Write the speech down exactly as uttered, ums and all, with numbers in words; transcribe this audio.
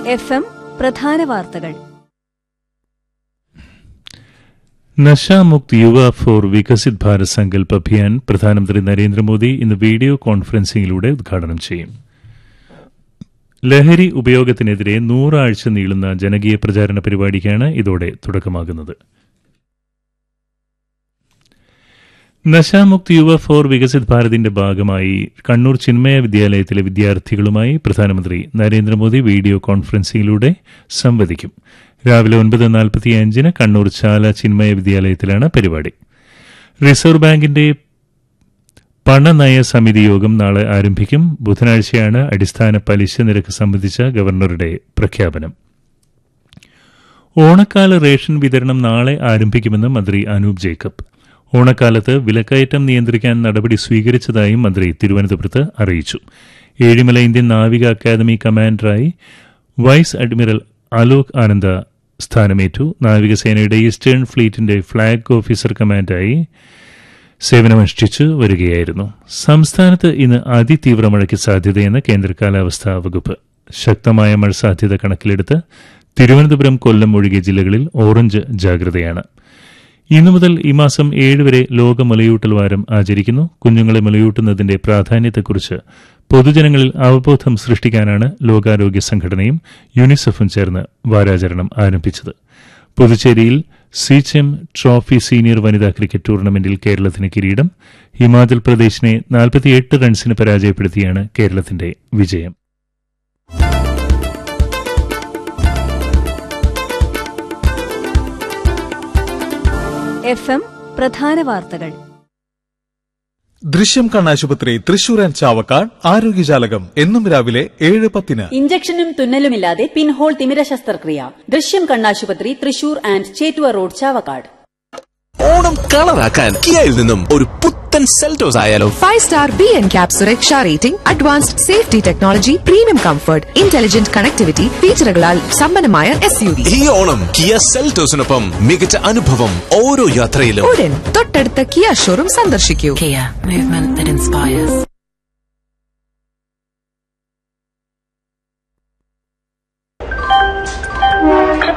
F M പ്രധാന വാർത്തകൾ. നശാമുക്ത് യുവ ഫോർ വികസിത് ഭാരത് സങ്കൽപ് അഭിയാൻ പ്രധാനമന്ത്രി നരേന്ദ്രമോദി ഇന്ന് വീഡിയോ കോൺഫറൻസിംഗിലൂടെ ഉദ്ഘാടനം ചെയ്യും. ലഹരി ഉപയോഗത്തിനെതിരെ നൂറാഴ്ച നീളുന്ന ജനകീയ പ്രചാരണ പരിപാടിക്കാണ് ഇതോടെ തുടക്കമാകുന്നത്. നശാമുക്ത് യുവ ഫോർ വികസിത് ഭാരതിന്റെ ഭാഗമായി കണ്ണൂർ ചിന്മയ വിദ്യാലയത്തിലെ വിദ്യാർത്ഥികളുമായി പ്രധാനമന്ത്രി നരേന്ദ്രമോദി വീഡിയോ കോൺഫറൻസിംഗിലൂടെ സംവദിക്കും. രാവിലെ ഒൻപത് നാൽപ്പത്തിയഞ്ചിന് കണ്ണൂർ ചാല ചിന്മയ വിദ്യാലയത്തിലാണ് പരിപാടി. റിസർവ് ബാങ്കിന്റെ പണനയ സമിതി യോഗം നാളെ ആരംഭിക്കും. ബുധനാഴ്ചയാണ് അടിസ്ഥാന പലിശ നിരക്ക് സംബന്ധിച്ച ഗവർണറുടെ പ്രഖ്യാപനം. ഓണക്കാല റേഷൻ വിതരണം നാളെ ആരംഭിക്കുമെന്ന് മന്ത്രി അനൂപ് ജേക്കബ്. ഓണക്കാലത്ത് വിലക്കയറ്റം നിയന്ത്രിക്കാൻ നടപടി സ്വീകരിച്ചതായും മന്ത്രി തിരുവനന്തപുരത്ത് അറിയിച്ചു. ഏഴിമല ഇന്ത്യൻ നാവിക അക്കാദമി കമാൻഡറായി വൈസ് അഡ്മിറൽ അലോക് ആനന്ദ സ്ഥാനമേറ്റു. നാവികസേനയുടെ ഈസ്റ്റേൺ ഫ്ലീറ്റിന്റെ ഫ്ളാഗ് ഓഫീസർ കമാൻഡറായി സേവനമനുഷ്ഠിച്ചു വരികയായിരുന്നു. സംസ്ഥാനത്ത് ഇന്ന് അതിതീവ്ര മഴയ്ക്ക് സാധ്യതയെന്ന് കേന്ദ്ര കാലാവസ്ഥാ വകുപ്പ്. ശക്തമായ മഴ സാധ്യത കണക്കിലെടുത്ത് തിരുവനന്തപുരം, കൊല്ലം ഒഴികെ ജില്ലകളിൽ ഓറഞ്ച് ജാഗ്രതയാണ്. ഇന്നു മുതൽ ഈ മാസം ഏഴ് വരെ ലോക മുലയൂട്ടൽ വാരം ആചരിക്കുന്നു. കുഞ്ഞുങ്ങളെ മുലയൂട്ടുന്നതിന്റെ പ്രാധാന്യത്തെക്കുറിച്ച് പൊതുജനങ്ങളിൽ അവബോധം സൃഷ്ടിക്കാനാണ് ലോകാരോഗ്യ സംഘടനയും യൂണിസെഫും ചേർന്ന് വാരാചരണം ആരംഭിച്ചത്. പുതുച്ചേരിയിൽ സീച്ചെം ട്രോഫി സീനിയർ വനിതാ ക്രിക്കറ്റ് ടൂർണമെന്റിൽ കേരളത്തിന് കിരീടം. ഹിമാചൽ പ്രദേശിനെ നാൽപ്പത്തിയെട്ട് റൺസിന് പരാജയപ്പെടുത്തിയാണ് കേരളത്തിന്റെ വിജയം. എഫ് എം പ്രധാന വാർത്തകൾ. ദൃശ്യം കണ്ണാശുപത്രി തൃശൂർ ആൻഡ് ചാവക്കാട് ആരോഗ്യജാലകം എന്നും രാവിലെ ഏഴ് പത്തിന്. ഇഞ്ചക്ഷനും തുന്നലുമില്ലാതെ പിൻഹോൾ തിമിര ശസ്ത്രക്രിയ. ദൃശ്യം കണ്ണാശുപത്രി തൃശൂർ ആൻഡ് ചേറ്റുവ റോഡ്, ചാവക്കാട്. ഓണം കളറാക്കാൻ കിയയിൽ നിന്നും ഒരു പുത്തൻ സെൽറ്റോസ് ആയാലോ? Five star B N cap സുരക്ഷാ rating, advanced safety technology, premium comfort, intelligent connectivity ഫീച്ചറുകളാൽ സമ്പന്നമായ എസ് യു വി. ഈ ഓണം കിയ സെൽറ്റോസിനൊപ്പം മികച്ച അനുഭവം ഓരോ യാത്രയിലും. ഉടൻ തൊട്ടടുത്ത കിയ ഷോറൂം സന്ദർശിക്കൂ. Kia, movement that inspires.